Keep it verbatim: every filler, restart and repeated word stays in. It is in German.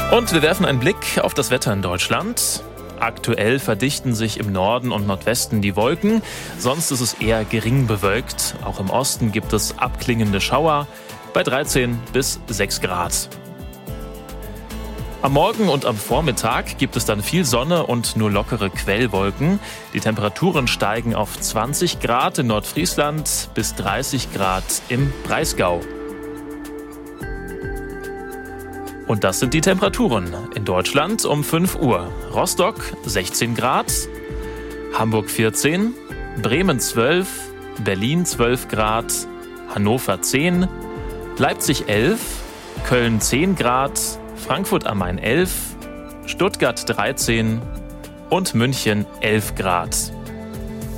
Und wir werfen einen Blick auf das Wetter in Deutschland. Aktuell verdichten sich im Norden und Nordwesten die Wolken, sonst ist es eher gering bewölkt. Auch im Osten gibt es abklingende Schauer bei dreizehn bis sechs Grad. Am Morgen und am Vormittag gibt es dann viel Sonne und nur lockere Quellwolken. Die Temperaturen steigen auf zwanzig Grad in Nordfriesland bis dreißig Grad im Breisgau. Und das sind die Temperaturen in Deutschland um fünf Uhr. Rostock sechzehn Grad, Hamburg vierzehn, Bremen zwölf, Berlin zwölf Grad, Hannover zehn, Leipzig elf, Köln zehn Grad, Frankfurt am Main elf, Stuttgart dreizehn und München elf Grad.